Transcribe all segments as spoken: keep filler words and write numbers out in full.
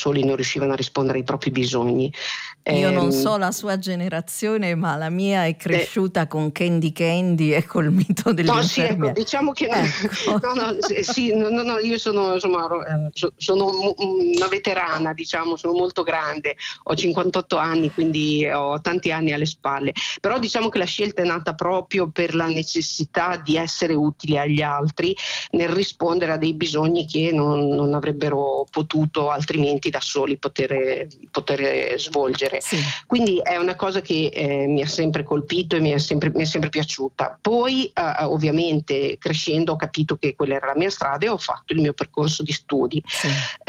soli non riuscivano a rispondere ai propri bisogni. Io Ehm, non so la sua generazione, ma la mia è eh, cresciuta con Candy Candy e col mito No, sì, ecco, dell'infermiere. diciamo che no, Ecco. no, no, sì, sì, no, no, no, io sono, insomma, ro- eh, so- sono mu- una veterana, diciamo, sono molto grande, ho cinquantotto anni, quindi ho tanti anni alle spalle, però diciamo che la scelta è nata proprio per la necessità di essere utili agli altri nel rispondere a dei bisogni che non, non avrebbero potuto altrimenti da soli poter, poter svolgere. Sì. Quindi è una cosa che eh, mi ha sempre colpito e mi è sempre, mi è sempre piaciuta. Poi eh, ovviamente crescendo ho capito che quella era la mia strada e ho fatto il mio percorso di studi. Sì.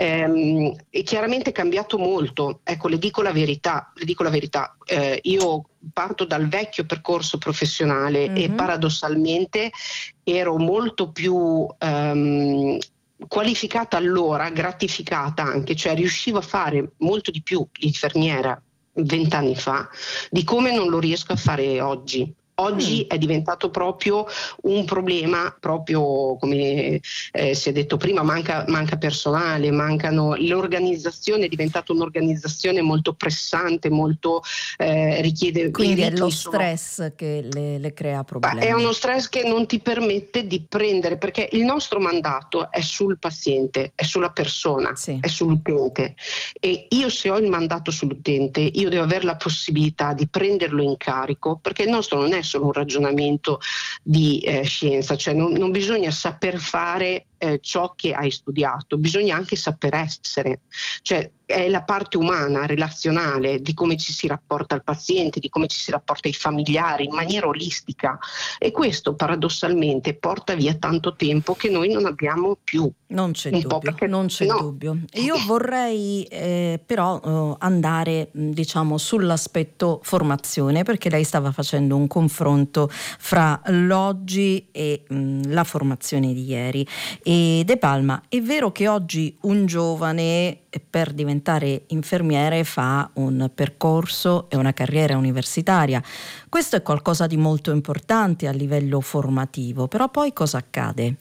Ehm, e chiaramente è cambiato molto. Ecco, le dico la verità, le dico la verità. Eh, io parto dal vecchio percorso professionale e Mhm. paradossalmente ero molto più ehm, qualificata allora, gratificata anche, cioè riuscivo a fare molto di più l'infermiera vent'anni fa di come non lo riesco a fare oggi. Oggi Mm. è diventato proprio un problema, proprio come eh, si è detto prima, manca, manca personale, mancano, l'organizzazione è diventata un'organizzazione molto pressante, molto eh, richiede, Quindi i è lo ritmi sono. stress che le, le crea Ma problemi. è uno stress che non ti permette di prendere, perché il nostro mandato è sul paziente, è sulla persona, Sì. è sull'utente, e io se ho il mandato sull'utente io devo avere la possibilità di prenderlo in carico, perché il nostro non è solo un ragionamento di eh, scienza, cioè non, non bisogna saper fare eh, ciò che hai studiato, bisogna anche saper essere, cioè è la parte umana, relazionale, di come ci si rapporta al paziente, di come ci si rapporta ai familiari in maniera olistica, e questo paradossalmente porta via tanto tempo che noi non abbiamo più. Non c'è Un po' dubbio, perché non c'è no. dubbio. Io vorrei eh, però eh, andare mh, diciamo sull'aspetto formazione, perché lei stava facendo un confronto fra l'oggi e mh, la formazione di ieri. E De Palma, è vero che oggi un giovane per diventare infermiere fa un percorso e una carriera universitaria. Questo è qualcosa di molto importante a livello formativo, però poi cosa accade?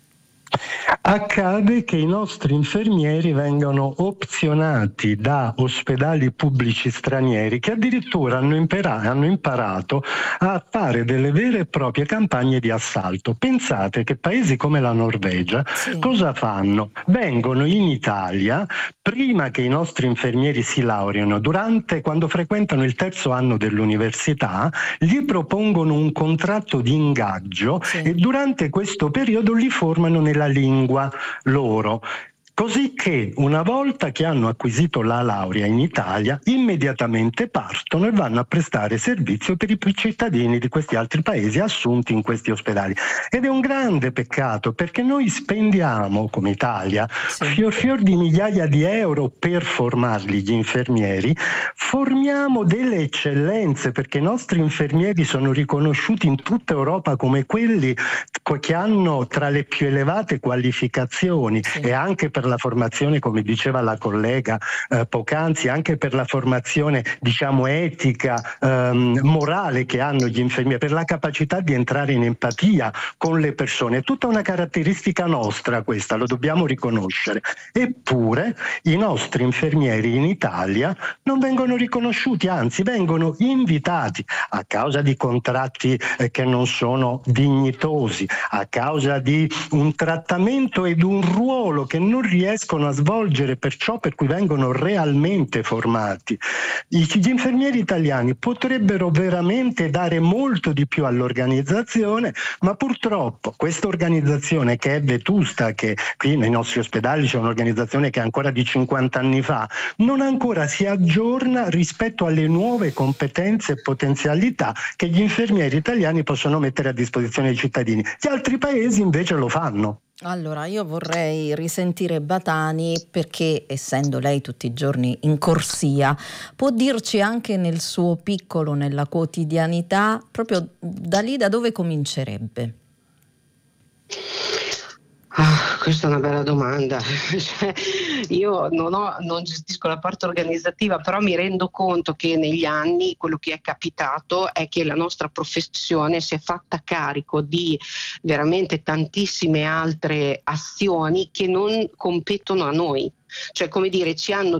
Accade che i nostri infermieri vengano opzionati da ospedali pubblici stranieri che addirittura hanno, impera- hanno imparato a fare delle vere e proprie campagne di assalto. Pensate che paesi come la Norvegia Sì. cosa fanno? Vengono in Italia prima che i nostri infermieri si laureano, durante, quando frequentano il terzo anno dell'università, gli propongono un contratto di ingaggio Sì. e durante questo periodo li formano nella lingua loro. Così che una volta che hanno acquisito la laurea in Italia, immediatamente partono e vanno a prestare servizio per i cittadini di questi altri paesi assunti in questi ospedali. Ed è un grande peccato, perché noi spendiamo come Italia Sì. fior fior di migliaia di euro per formarli, gli infermieri, formiamo delle eccellenze, perché i nostri infermieri sono riconosciuti in tutta Europa come quelli che hanno tra le più elevate qualificazioni, Sì. e anche per la formazione, come diceva la collega eh, poc'anzi, anche per la formazione diciamo etica, ehm, morale che hanno gli infermieri, per la capacità di entrare in empatia con le persone. È tutta una caratteristica nostra questa, lo dobbiamo riconoscere. Eppure i nostri infermieri in Italia non vengono riconosciuti, anzi vengono invitati a causa di contratti eh, che non sono dignitosi, a causa di un trattamento ed un ruolo che non riescono a svolgere per ciò per cui vengono realmente formati. Gli infermieri italiani potrebbero veramente dare molto di più all'organizzazione, ma purtroppo questa organizzazione, che è vetusta, che qui nei nostri ospedali c'è un'organizzazione che è ancora di cinquanta anni fa, non ancora si aggiorna rispetto alle nuove competenze e potenzialità che gli infermieri italiani possono mettere a disposizione dei cittadini. Gli altri paesi invece lo fanno. Allora, io vorrei risentire Batani, perché essendo lei tutti i giorni in corsia, può dirci anche nel suo piccolo, nella quotidianità, proprio da lì da dove comincerebbe? Ah, questa è una bella domanda. Cioè, io non, ho, non gestisco la parte organizzativa, però mi rendo conto che negli anni quello che è capitato è che la nostra professione si è fatta carico di veramente tantissime altre azioni che non competono a noi. Cioè, come dire, ci hanno